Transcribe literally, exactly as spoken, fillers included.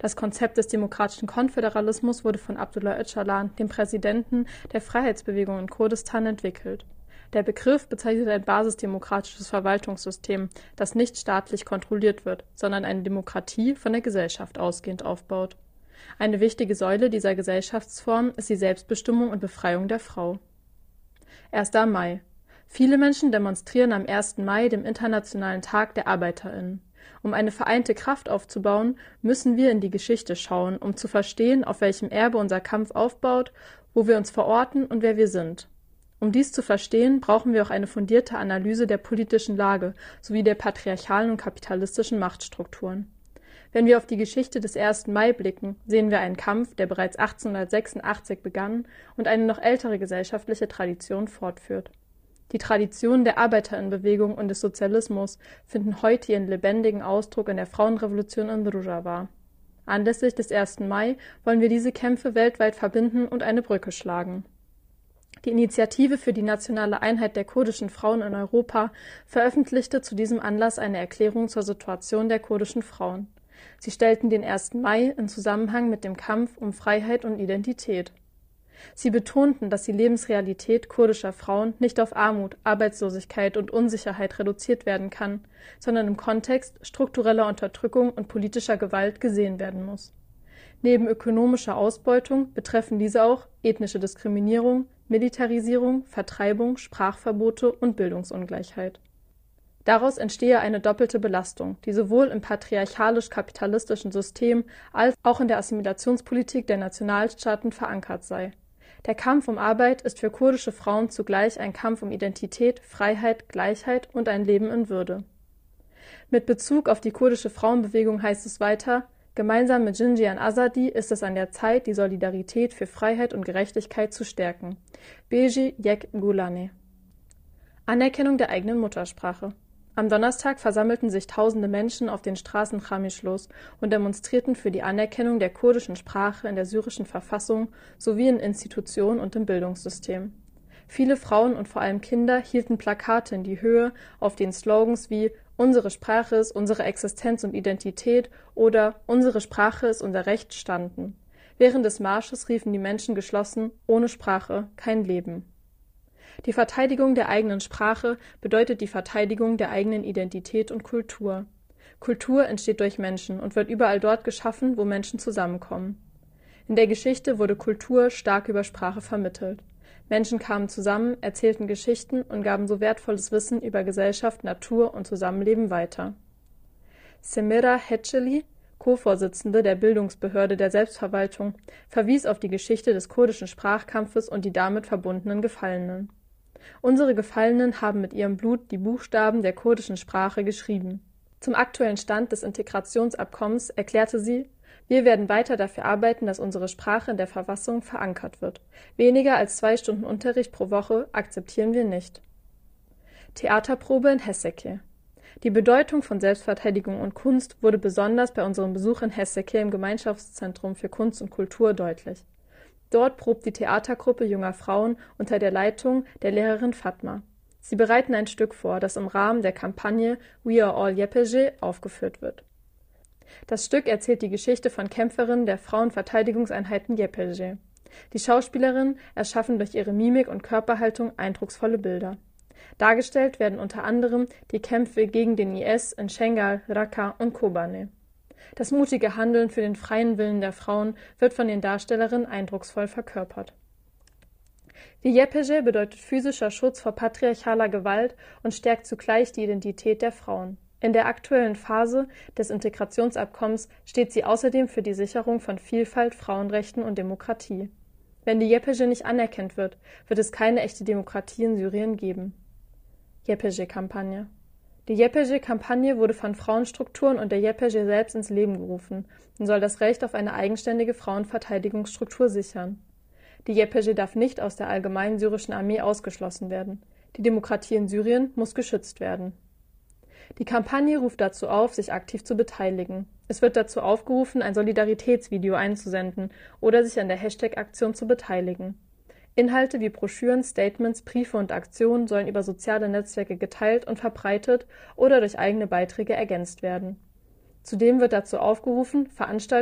Das Konzept des demokratischen Konföderalismus wurde von Abdullah Öcalan, dem Präsidenten der Freiheitsbewegung in Kurdistan, entwickelt. Der Begriff bezeichnet ein basisdemokratisches Verwaltungssystem, das nicht staatlich kontrolliert wird, sondern eine Demokratie von der Gesellschaft ausgehend aufbaut. Eine wichtige Säule dieser Gesellschaftsform ist die Selbstbestimmung und Befreiung der Frau. erster Mai. Viele Menschen demonstrieren am ersten Mai, dem Internationalen Tag der ArbeiterInnen. Um eine vereinte Kraft aufzubauen, müssen wir in die Geschichte schauen, um zu verstehen, auf welchem Erbe unser Kampf aufbaut, wo wir uns verorten und wer wir sind. Um dies zu verstehen, brauchen wir auch eine fundierte Analyse der politischen Lage sowie der patriarchalen und kapitalistischen Machtstrukturen. Wenn wir auf die Geschichte des ersten Mai blicken, sehen wir einen Kampf, der bereits achtzehnhundertsechsundachtzig begann und eine noch ältere gesellschaftliche Tradition fortführt. Die Traditionen der Arbeiterinnenbewegung und des Sozialismus finden heute ihren lebendigen Ausdruck in der Frauenrevolution in Rojava. Anlässlich des ersten Mai wollen wir diese Kämpfe weltweit verbinden und eine Brücke schlagen. Die Initiative für die nationale Einheit der kurdischen Frauen in Europa veröffentlichte zu diesem Anlass eine Erklärung zur Situation der kurdischen Frauen. Sie stellten den ersten Mai in Zusammenhang mit dem Kampf um Freiheit und Identität. Sie betonten, dass die Lebensrealität kurdischer Frauen nicht auf Armut, Arbeitslosigkeit und Unsicherheit reduziert werden kann, sondern im Kontext struktureller Unterdrückung und politischer Gewalt gesehen werden muss. Neben ökonomischer Ausbeutung betreffen diese auch ethnische Diskriminierung, Militarisierung, Vertreibung, Sprachverbote und Bildungsungleichheit. Daraus entstehe eine doppelte Belastung, die sowohl im patriarchalisch-kapitalistischen System als auch in der Assimilationspolitik der Nationalstaaten verankert sei. Der Kampf um Arbeit ist für kurdische Frauen zugleich ein Kampf um Identität, Freiheit, Gleichheit und ein Leben in Würde. Mit Bezug auf die kurdische Frauenbewegung heißt es weiter: Gemeinsam mit Jinjian Azadi ist es an der Zeit, die Solidarität für Freiheit und Gerechtigkeit zu stärken. Beji Yek Gulane. Anerkennung der eigenen Muttersprache. Am Donnerstag versammelten sich tausende Menschen auf den Straßen Chamischlos und demonstrierten für die Anerkennung der kurdischen Sprache in der syrischen Verfassung sowie in Institutionen und im Bildungssystem. Viele Frauen und vor allem Kinder hielten Plakate in die Höhe, auf denen Slogans wie »Unsere Sprache ist unsere Existenz und Identität« oder »Unsere Sprache ist unser Recht« standen. Während des Marsches riefen die Menschen geschlossen: »Ohne Sprache kein Leben«. Die Verteidigung der eigenen Sprache bedeutet die Verteidigung der eigenen Identität und Kultur. Kultur entsteht durch Menschen und wird überall dort geschaffen, wo Menschen zusammenkommen. In der Geschichte wurde Kultur stark über Sprache vermittelt. Menschen kamen zusammen, erzählten Geschichten und gaben so wertvolles Wissen über Gesellschaft, Natur und Zusammenleben weiter. Semira Heceli, Co-Vorsitzende der Bildungsbehörde der Selbstverwaltung, verwies auf die Geschichte des kurdischen Sprachkampfes und die damit verbundenen Gefallenen. Unsere Gefallenen haben mit ihrem Blut die Buchstaben der kurdischen Sprache geschrieben. Zum aktuellen Stand des Integrationsabkommens erklärte sie: Wir werden weiter dafür arbeiten, dass unsere Sprache in der Verfassung verankert wird. Weniger als zwei Stunden Unterricht pro Woche akzeptieren wir nicht. Theaterprobe in Hesseke. Die Bedeutung von Selbstverteidigung und Kunst wurde besonders bei unserem Besuch in Hesseke im Gemeinschaftszentrum für Kunst und Kultur deutlich. Dort probt die Theatergruppe junger Frauen unter der Leitung der Lehrerin Fatma. Sie bereiten ein Stück vor, das im Rahmen der Kampagne We Are All Yepeshe aufgeführt wird. Das Stück erzählt die Geschichte von Kämpferinnen der Frauenverteidigungseinheiten Yepeshe. Die Schauspielerinnen erschaffen durch ihre Mimik und Körperhaltung eindrucksvolle Bilder. Dargestellt werden unter anderem die Kämpfe gegen den I S in Schengal, Raqqa und Kobane. Das mutige Handeln für den freien Willen der Frauen wird von den Darstellerinnen eindrucksvoll verkörpert. Die Yepeshe bedeutet physischer Schutz vor patriarchaler Gewalt und stärkt zugleich die Identität der Frauen. In der aktuellen Phase des Integrationsabkommens steht sie außerdem für die Sicherung von Vielfalt, Frauenrechten und Demokratie. Wenn die Yepeshe nicht anerkannt wird, wird es keine echte Demokratie in Syrien geben. Yepeshe-Kampagne. Die Yepeshe-Kampagne wurde von Frauenstrukturen und der Yepeshe selbst ins Leben gerufen und soll das Recht auf eine eigenständige Frauenverteidigungsstruktur sichern. Die Yepeshe darf nicht aus der allgemeinen syrischen Armee ausgeschlossen werden. Die Demokratie in Syrien muss geschützt werden. Die Kampagne ruft dazu auf, sich aktiv zu beteiligen. Es wird dazu aufgerufen, ein Solidaritätsvideo einzusenden oder sich an der Hashtag-Aktion zu beteiligen. Inhalte wie Broschüren, Statements, Briefe und Aktionen sollen über soziale Netzwerke geteilt und verbreitet oder durch eigene Beiträge ergänzt werden. Zudem wird dazu aufgerufen, Veranstaltungen